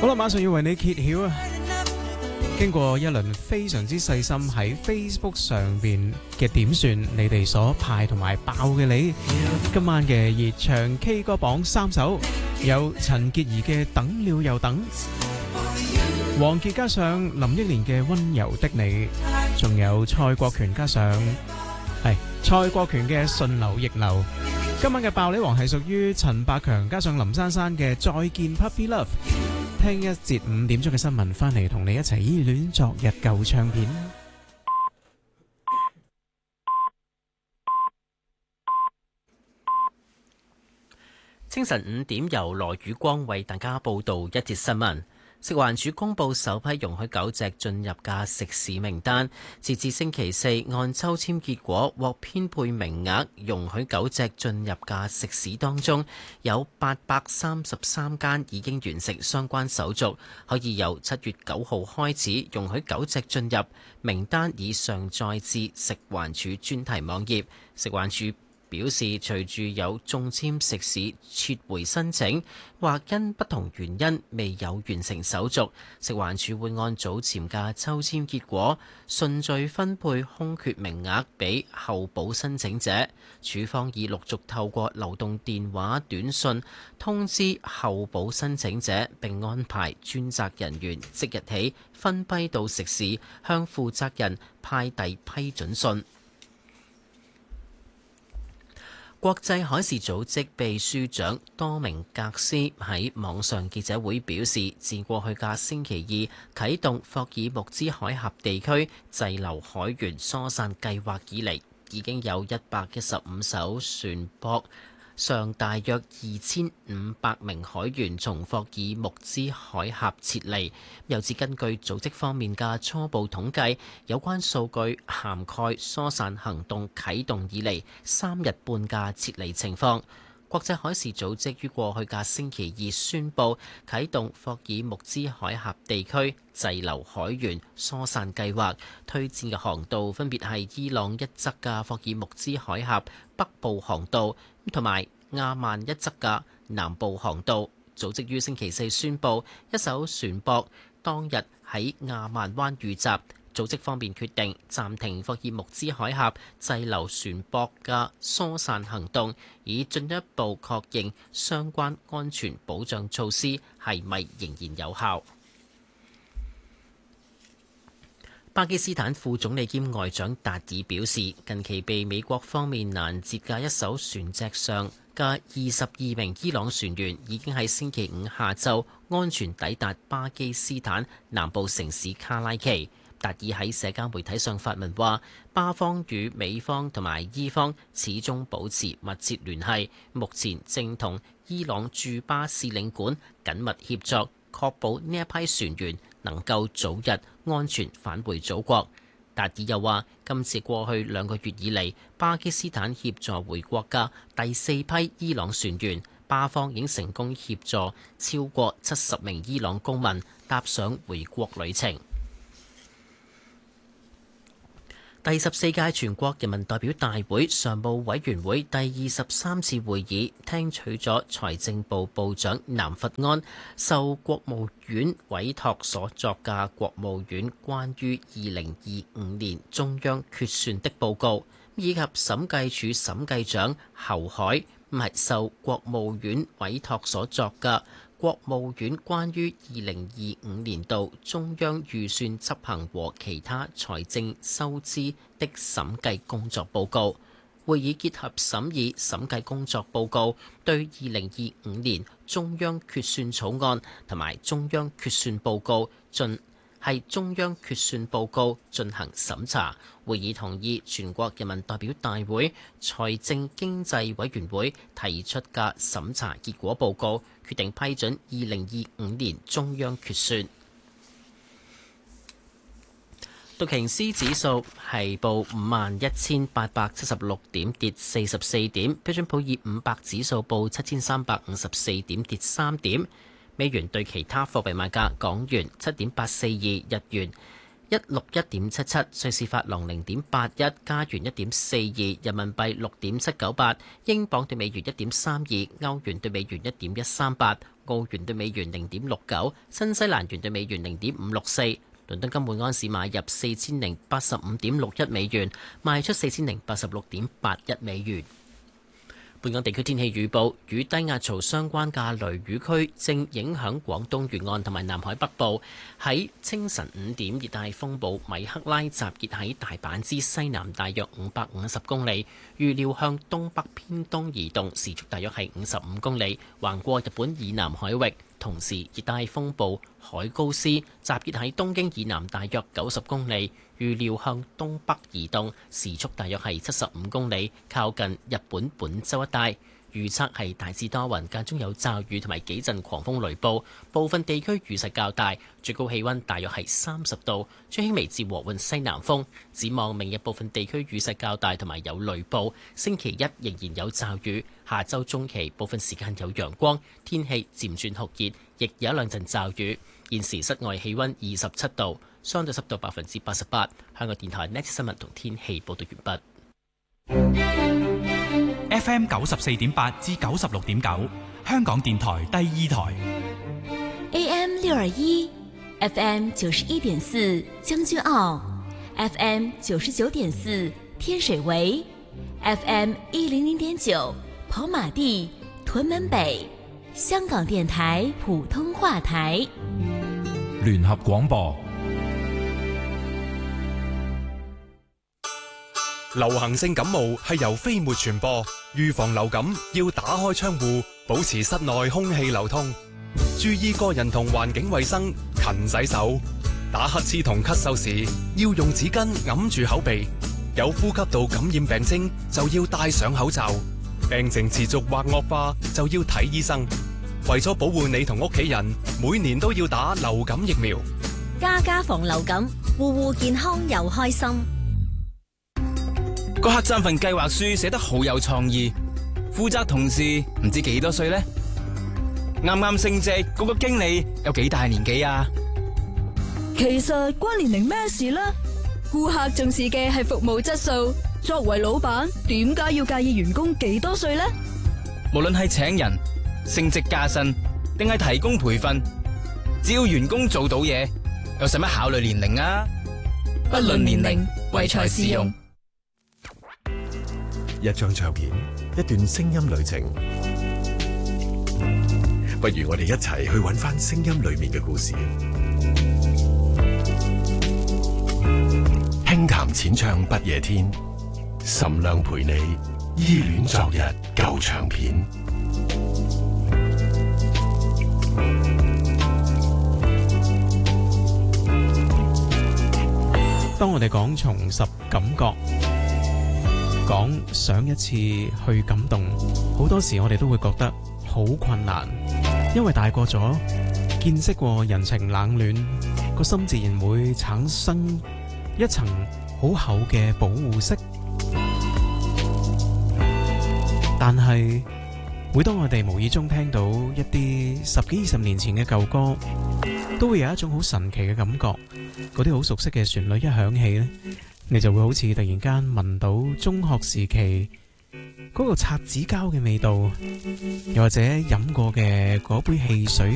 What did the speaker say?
好啦，馬上要為你揭曉啊！經過一輪非常之細心喺 Facebook 上邊嘅點算，你哋所派同埋爆嘅你，今晚嘅熱唱 K 歌榜3首有陳潔儀嘅《等了又等》，王傑加上林憶蓮嘅《溫柔的你》，仲有蔡國權加上蔡國權嘅《順流逆流》。今晚嘅爆你王係屬於陳百強加上林珊珊嘅《再見 Puppy Love》。聽一節5點鐘嘅新聞，翻嚟同你一齊依戀昨日舊唱片。 清晨5點，由羅宇光為大家報道一節新聞。食環署公布首批容許狗隻進入嘅食肆名單，截至星期四，按抽籤結果獲編配名額，容許狗隻進入嘅食肆當中，有833間已經完成相關手續，可以由7月9號開始容許狗隻進入。名單已上載至食環署專題網頁。食環署表示，隨住有中籤食肆撤回申請，或因不同原因未有完成手續，食環署會按早前嘅抽籤結果順序分配空缺名額俾候補申請者。署方已陸續透過流動電話、短信通知候補申請者，並安排專責人員即日起分批到食肆向負責人派遞批准信。國際海事組織秘書長多明格斯喺網上記者會表示，自過去嘅星期二啟動霍爾木茲海峽地區滯留海員疏散計劃以嚟，已經有115艘船舶上大約2500名海員從霍爾木茲海峽撤離。又指根據組織方面嘅初步統計，有關數據涵蓋疏散行動啟動以嚟3日半嘅撤離情況。國際海事組織於過去嘅星期二宣布啟動霍爾木茲海峽地區滯留海員疏散計劃，推薦嘅航道分別係伊朗一側嘅霍爾木茲海峽北部航道同埋亞曼一側嘅南部航道。組織於星期四宣布，一艘船舶當日喺亞曼灣遇襲。組織方面決定暫停霍爾木茲海峽滯留船舶嘅疏散行動，以進一步確認相關安全保障措施係咪仍然有效。巴基斯坦副總理兼外長達爾表示，近期被美國方面攔截嘅一艘船隻上嘅22名伊朗船員已經喺星期五下晝安全抵達巴基斯坦南部城市卡拉奇。達爾喺社交媒體上發文話，巴方與美方同埋伊方始終保持密切聯繫，目前正同伊朗駐巴使領館緊密協作，確保呢一批船員能夠早日安全返回祖國。達爾又話，今次過去2個月以嚟，巴基斯坦協助回國嘅第4批伊朗船員，巴方已經成功協助超過70名伊朗公民踏上回國旅程。第14屆全國人民代表大會常務委員會第23次會議聽取咗財政部部長南佛安受國務院委託所作嘅國務院關於2025年中央決算的報告，以及審計署審計長侯海受國務院委託所作嘅國務院關於2025年度中央預算執行和其他財政收支的審計工作報告。會議結合審議審計工作報告，對2025年中央決算草案同埋中央決算報告進行審查。會議同意全國人民代表大會財政經濟委員會提出嘅審查結果報告，決定批准2025年中央決算。道瓊斯指數係報51,876點，跌44點；標準普爾500指數報7,354點，跌3點。美元對其他貨幣賣價：港元7.842，日元 161.77，瑞士法郎0.81，加元1.42，人民幣6.798，英鎊對美元1.32，歐元對美元1.138，澳元對美元0.69，新西蘭元對美元0.564。倫敦金每安士買入4085.61美元，賣出4086.81美元。本港地區天氣預報，與低壓槽相關嘅雷雨區正影響廣東沿岸同埋南海北部。喺清晨5點，熱帶風暴米克拉集結喺大阪之西南大約550公里，預料向東北偏東移動，時速大約係55公里，橫過日本以南海域。同時，熱帶風暴海高斯集結喺東京以南大約90公里，預料向東北移動，時速大約係75公里，靠近日本本州一帶。預測係大致多雲，間中有驟雨同埋幾陣狂風雷暴，部分地區雨勢較大，最高氣溫大約係30度，吹輕微至和緩西南風。展望明日部分地區雨勢較大同埋有雷暴，星期一仍然有驟雨，下周中期部分時間有陽光，天氣漸轉酷熱，亦有一兩陣驟雨。現時室外氣溫27度，相對濕度88%。香港電台 Next 新聞同天氣報道完畢。 FM 94.8至96.9，香港電台第二台。 AM 621 FM 91.4將軍澳 FM 99.4天水圍 FM 100.9跑馬地屯門北，香港電台普通話台。 聯合廣播。 流行性感冒係由飛沫傳播，預防流感要打開窗戶，保持室內空氣流通，注意個人同環境衛生，勤洗手。打乞嗤同咳嗽時要用紙巾揞住口鼻，有呼吸道感染病徵就要戴上口罩，病情持續或惡化就要睇醫生。為咗保護你同屋企人，每年都要打流感疫苗。 家防流感，戶戶健康又開心。 個黑站份計劃書寫得好有創意，負責同事唔知幾多歲呢？啱啱升職嗰個經理有幾大年紀啊？ 其實關年齡咩事呢？顧客重視嘅係服務質素，作為老闆點解要介意員工幾多歲呢？ 無論係請人、升職加薪定係提供培訓，只要員工做到嘢，又使乜考慮年齡啊？ 不論年齡，唯才是用。 一張唱片，一段聲音旅程，不如我哋一齊去揾返聲音裏面嘅故事。輕談淺唱不夜天，岑亮陪你依戀昨日舊唱片。 當我哋講重拾感覺，講上一次去感動，好多時我哋都會覺得好困難，因為大個咗，見識過人情冷暖，個心自然會產生一層好厚嘅保護色。但係每當我哋無意中聽到一啲10幾20年前嘅舊歌，都會有一種好神奇嘅感覺。嗰啲好熟悉嘅旋律一響起呢，你就會好似突然間聞到中學時期嗰個擦紙膠嘅味道，又或者飲過嘅嗰杯汽水